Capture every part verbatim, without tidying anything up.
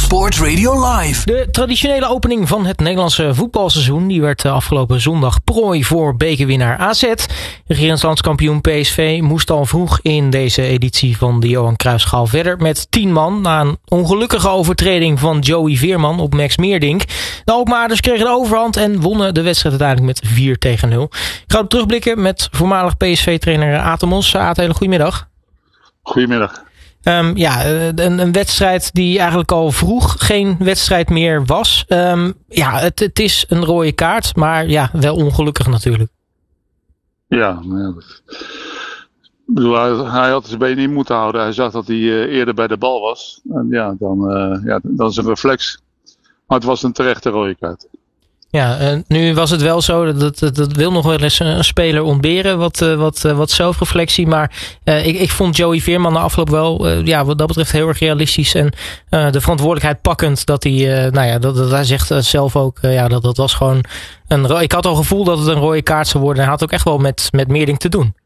Sport Radio Live. De traditionele opening van het Nederlandse voetbalseizoen die werd afgelopen zondag prooi voor bekerwinnaar A Z. Regerend landskampioen P S V moest al vroeg in deze editie van de Johan Cruijffschaal verder met tien man na een ongelukkige overtreding van Joey Veerman op Max Meerdink. De Alkmaarders kregen de overhand en wonnen de wedstrijd uiteindelijk met vier tegen nul. Ik ga op terugblikken met voormalig P S V-trainer Aad Mos. Aad, hele goedemiddag. Goedemiddag. Um, ja, een, een wedstrijd die eigenlijk al vroeg geen wedstrijd meer was. Um, ja, het, het is een rode kaart, maar ja, wel ongelukkig natuurlijk. Ja, ja dat... Ik bedoel, hij, hij had zijn benen in moeten houden. Hij zag dat hij uh, eerder bij de bal was. En ja, dan, uh, ja, dan is een reflex. Maar het was een terechte rode kaart. Ja, uh, nu was het wel zo, dat, dat, dat wil nog wel eens een speler ontberen, wat, uh, wat, uh, wat zelfreflectie. Maar uh, ik, ik vond Joey Veerman na afloop wel, uh, ja, wat dat betreft heel erg realistisch. En uh, de verantwoordelijkheid pakkend, dat hij, uh, nou ja, dat, dat hij zegt uh, zelf ook, uh, ja, dat, dat was gewoon een, ik had al het gevoel dat het een rode kaart zou worden. Hij had ook echt wel met, met Meerdink te doen.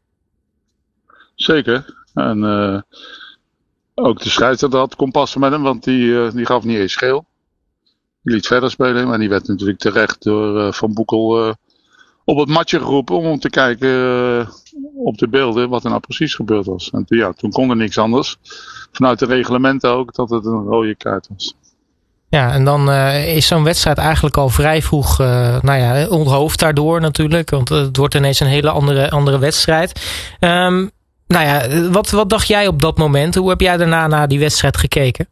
Zeker. En uh, ook de scheidsrechter had kompassen met hem, want die, uh, die gaf niet eens geel. Die liet verder spelen, maar die werd natuurlijk terecht door uh, Van Boekel uh, op het matje geroepen om te kijken uh, op de beelden wat er nou precies gebeurd was. En toen, ja, toen kon er niks anders. Vanuit de reglementen ook dat het een rode kaart was. Ja, en dan uh, is zo'n wedstrijd eigenlijk al vrij vroeg uh, nou ja, onthoofd daardoor natuurlijk. Want het wordt ineens een hele andere, andere wedstrijd. Um, nou ja, wat, wat dacht jij op dat moment? Hoe heb jij daarna naar die wedstrijd gekeken?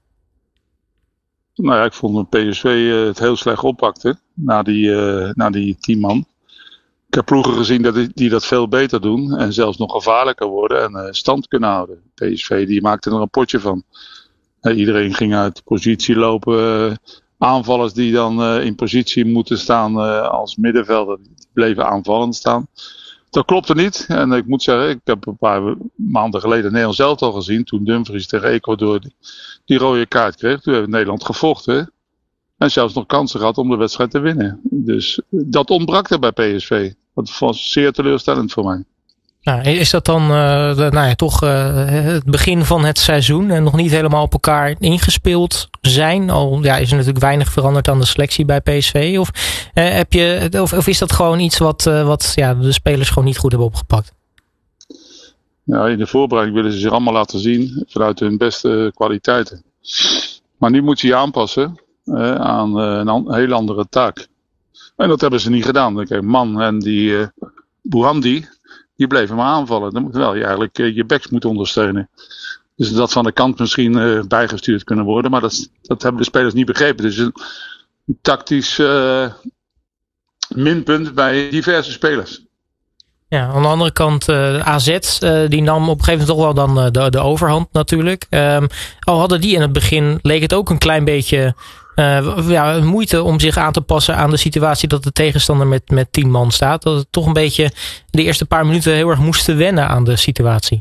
Nou ja, ik vond dat P S V uh, het heel slecht oppakte na die, uh, na die tien man. Ik heb ploegen gezien dat die, die dat veel beter doen en zelfs nog gevaarlijker worden en uh, stand kunnen houden. P S V die maakte er een potje van. Uh, iedereen ging uit positie lopen. Uh, aanvallers die dan uh, in positie moeten staan uh, als middenvelder, die bleven aanvallend staan. Dat klopte niet. En ik moet zeggen, ik heb een paar maanden geleden Nederland zelf al gezien. Toen Dumfries tegen Ecuador die, die rode kaart kreeg. Toen heeft Nederland gevochten. En zelfs nog kansen gehad om de wedstrijd te winnen. Dus dat ontbrak er bij P S V. Dat was zeer teleurstellend voor mij. Nou, is dat dan uh, de, nou ja, toch uh, het begin van het seizoen en nog niet helemaal op elkaar ingespeeld zijn? Al ja, is er natuurlijk weinig veranderd aan de selectie bij P S V. Of, uh, heb je, of, of is dat gewoon iets wat, uh, wat ja, de spelers gewoon niet goed hebben opgepakt? Nou, in de voorbereiding willen ze zich allemaal laten zien vanuit hun beste kwaliteiten. Maar nu moet je je aanpassen uh, aan uh, een, an- een hele andere taak. En dat hebben ze niet gedaan. Kijk, Man en die uh, Bourandi, die bleven maar aanvallen. Dan moet wel je eigenlijk uh, je backs moeten ondersteunen. Dus dat van de kant misschien uh, bijgestuurd kunnen worden. Maar dat, dat hebben de spelers niet begrepen. Dus een, een tactisch uh, minpunt bij diverse spelers. Ja, aan de andere kant uh, A Z, uh, die nam op een gegeven moment toch wel dan uh, de, de overhand natuurlijk. Um, al hadden die in het begin, leek het ook een klein beetje uh, ja, moeite om zich aan te passen aan de situatie dat de tegenstander met, met tien man staat. Dat het toch een beetje de eerste paar minuten heel erg moesten wennen aan de situatie.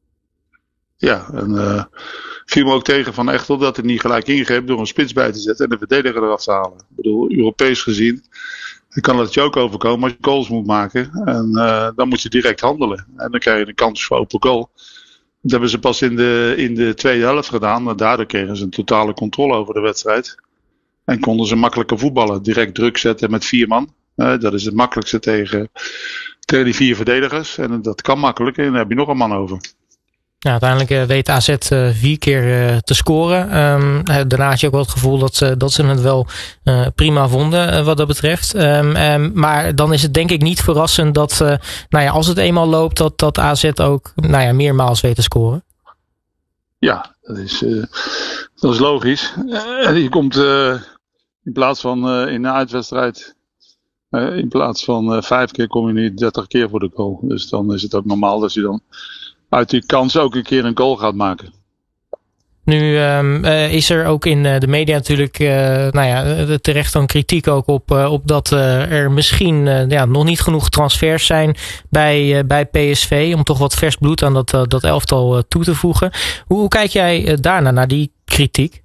Ja, en uh, viel me ook tegen Van Echtel dat hij niet gelijk ingreep door een spits bij te zetten en de verdediger eraf te halen. Ik bedoel, Europees gezien dan kan het je ook overkomen als je goals moet maken. En uh, dan moet je direct handelen. En dan krijg je een kans voor open goal. Dat hebben ze pas in de, in de tweede helft gedaan. En daardoor kregen ze een totale controle over de wedstrijd. En konden ze makkelijker voetballen. Direct druk zetten met vier man. Uh, dat is het makkelijkste tegen, tegen die vier verdedigers. En dat kan makkelijk. En dan heb je nog een man over. Ja, uiteindelijk uh, weet A Z uh, vier keer uh, te scoren. Um, uh, daarna had je ook wel het gevoel dat ze, dat ze het wel uh, prima vonden uh, wat dat betreft. Um, um, maar dan is het denk ik niet verrassend dat uh, nou ja, als het eenmaal loopt dat, dat A Z ook nou ja, meermaals weet te scoren. Ja, dat is, uh, dat is logisch. Uh, je komt uh, in plaats van uh, in een uitwedstrijd, uh, in plaats van uh, vijf keer kom je nu dertig keer voor de goal. Dus dan is het ook normaal dat je dan uit die kans ook een keer een goal gaat maken. Nu um, uh, is er ook in uh, de media natuurlijk uh, nou ja, terecht dan kritiek ook op, uh, op dat uh, er misschien uh, ja, nog niet genoeg transfers zijn bij, uh, bij P S V om toch wat vers bloed aan dat, uh, dat elftal uh, toe te voegen. Hoe, hoe kijk jij uh, daarna naar die kritiek?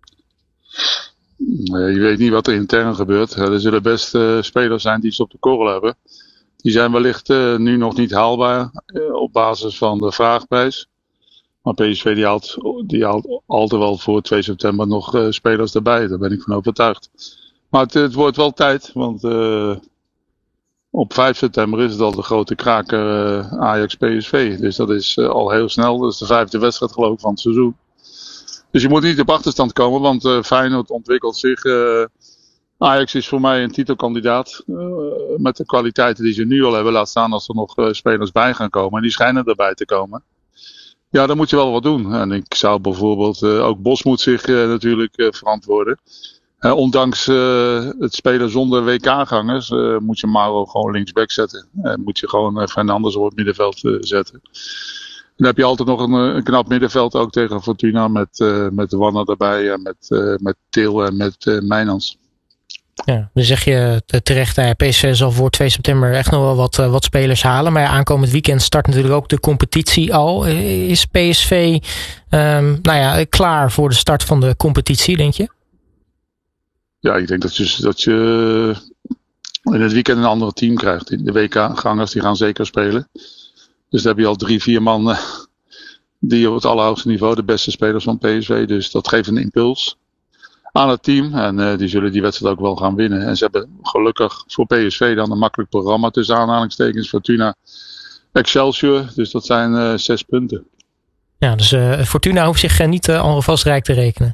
Je weet niet wat er intern gebeurt. Er zullen best uh, spelers zijn die ze op de korrel hebben. Die zijn wellicht uh, nu nog niet haalbaar uh, op basis van de vraagprijs. Maar P S V die haalt, die haalt altijd wel voor twee september nog uh, spelers erbij. Daar ben ik van overtuigd. Maar het, het wordt wel tijd, want uh, op vijf september is het al de grote kraker uh, Ajax-P S V. Dus dat is uh, al heel snel. Dat is de vijfde wedstrijd geloof ik van het seizoen. Dus je moet niet op achterstand komen, want uh, Feyenoord ontwikkelt zich. Uh, Ajax is voor mij een titelkandidaat. Uh, met de kwaliteiten die ze nu al hebben. Laat staan als er nog uh, spelers bij gaan komen. En die schijnen erbij te komen. Ja, dan moet je wel wat doen. En ik zou bijvoorbeeld, uh, ook Bos moet zich uh, natuurlijk uh, verantwoorden. Uh, ondanks uh, het spelen zonder W K-gangers uh, moet je Mauro gewoon linksback zetten. Uh, moet je gewoon uh, Fernandes op het middenveld uh, zetten. Dan heb je altijd nog een, een knap middenveld ook tegen Fortuna met, uh, met de Wanner erbij en met, uh, met Til en met uh, Mijnans. Ja, dan zeg je terecht, nou ja, P S V zal voor twee september echt nog wel wat, uh, wat spelers halen. Maar ja, aankomend weekend start natuurlijk ook de competitie al. Is P S V um, nou ja, klaar voor de start van de competitie, denk je? Ja, ik denk dat je, dat je in het weekend een ander team krijgt. De W K-gangers die gaan zeker spelen. Dus dan heb je al drie, vier man uh, die op het allerhoogste niveau de beste spelers van P S V. Dus dat geeft een impuls aan het team. En uh, die zullen die wedstrijd ook wel gaan winnen. En ze hebben gelukkig voor P S V dan een makkelijk programma tussen aanhalingstekens. Fortuna, Excelsior. Dus dat zijn uh, zes punten. Ja, dus uh, Fortuna hoeft zich uh, niet uh, alvast rijk te rekenen.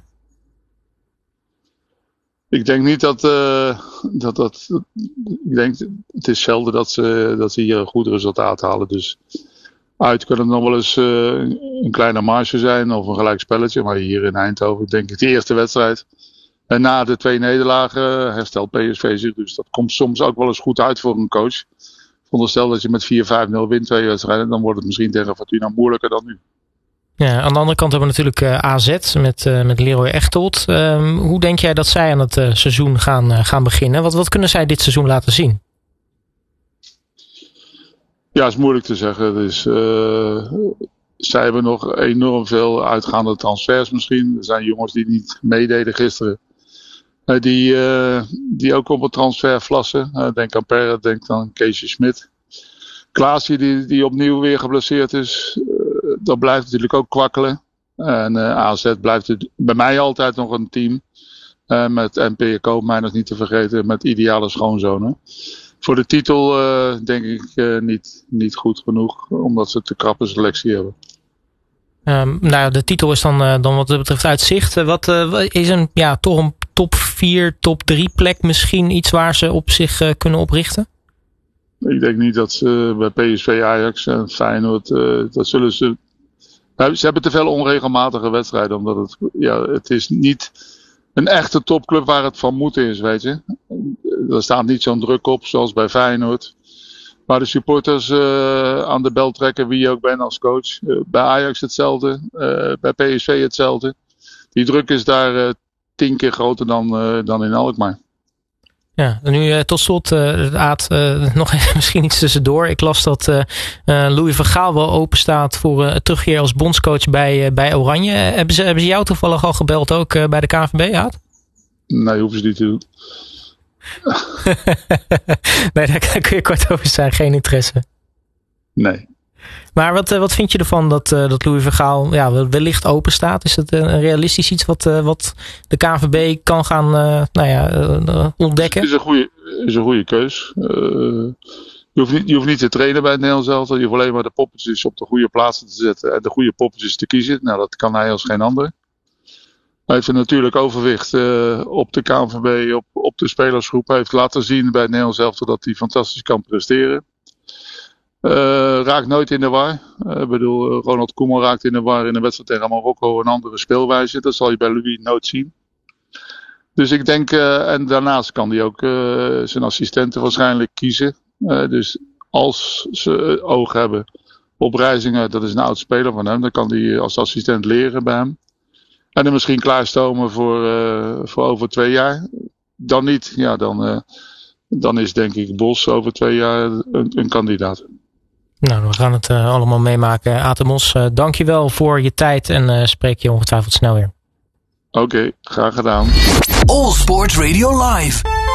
Ik denk niet dat, uh, dat dat. Ik denk, het is zelden dat ze, dat ze hier een goed resultaat halen. Dus uit kan het nog wel eens uh, een kleine marge zijn of een gelijk spelletje. Maar hier in Eindhoven denk ik de eerste wedstrijd. En na de twee nederlagen herstelt P S V zich. Dus dat komt soms ook wel eens goed uit voor een coach. Veronderstel dat je met vier vijf nul wint twee wedstrijden. Dan wordt het misschien tegen Fortuna moeilijker dan nu. Ja, aan de andere kant hebben we natuurlijk uh, A Z met, uh, met Leroy Echtold. Um, hoe denk jij dat zij aan het uh, seizoen gaan, uh, gaan beginnen? Wat, wat kunnen zij dit seizoen laten zien? Ja, is moeilijk te zeggen. Dus, uh, zij hebben nog enorm veel uitgaande transfers misschien. Er zijn jongens die niet meededen gisteren. Uh, die, uh, die ook op het transfer vlassen. Uh, denk aan Perret, denk aan Keesje Smit. Klaasje die, die opnieuw weer geblesseerd is. Uh, dat blijft natuurlijk ook kwakkelen. En uh, A Z blijft het bij mij altijd nog een team. Uh, met N P Koopmeiners niet te vergeten. Met ideale schoonzonen. Voor de titel uh, denk ik uh, niet, niet goed genoeg. Omdat ze te krappe selectie hebben. Um, nou, de titel is dan, uh, dan wat dat betreft uit zicht. Uh, wat uh, is een, ja, toch een top vier, top drie plek misschien iets waar ze op zich uh, kunnen oprichten? Ik denk niet dat ze bij P S V, Ajax en Feyenoord, uh, dat zullen ze... Ze hebben te veel onregelmatige wedstrijden, omdat het, ja, het is niet een echte topclub waar het van moeten is, weet je. Er staat niet zo'n druk op, zoals bij Feyenoord. Waar de supporters uh, aan de bel trekken, wie je ook bent als coach. Uh, bij Ajax hetzelfde, uh, bij P S V hetzelfde. Die druk is daar uh, tien keer groter dan, uh, dan in Alkmaar. Ja, en nu uh, tot slot, uh, Aad, uh, nog even misschien iets tussendoor. Ik las dat uh, uh, Louis van Gaal wel open staat voor uh, terugkeer als bondscoach bij, uh, bij Oranje. Uh, hebben, ze, hebben ze jou toevallig al gebeld ook uh, bij de K N V B, Aad? Nee, hoeven ze niet te doen. Nee, daar kun je kort over zijn. Geen interesse. Nee. Maar wat, wat vind je ervan dat, uh, dat Louis van Gaal ja, wellicht open staat? Is het een realistisch iets wat, uh, wat de K N V B kan gaan uh, nou ja, uh, ontdekken? Het is een goede, is een goede keus. Uh, je, hoeft niet, je hoeft niet te trainen bij het Nederlands elftal. Je hoeft alleen maar de poppetjes op de goede plaatsen te zetten en de goede poppetjes te kiezen. Nou, dat kan hij als geen ander. Hij heeft een natuurlijk overwicht uh, op de K N V B, op, op de spelersgroep. Hij heeft laten zien bij het Nederlands elftal dat hij fantastisch kan presteren. Uh, raakt nooit in de war. Ik uh, bedoel, uh, Ronald Koeman raakt in de war in een wedstrijd tegen Marokko een andere speelwijze. Dat zal je bij Louis nooit zien. Dus ik denk, uh, en daarnaast kan hij ook uh, zijn assistenten waarschijnlijk kiezen. Uh, dus als ze oog hebben op Reizingen, dat is een oud speler van hem, dan kan hij als assistent leren bij hem. En dan misschien klaarstomen voor, uh, voor over twee jaar. Dan niet, ja, dan, uh, dan is denk ik Bos over twee jaar een, een kandidaat. Nou, we gaan het uh, allemaal meemaken. Aad de Mos, uh, dank je wel voor je tijd en uh, spreek je ongetwijfeld snel weer. Oké, okay, graag gedaan. All Sport Radio Live.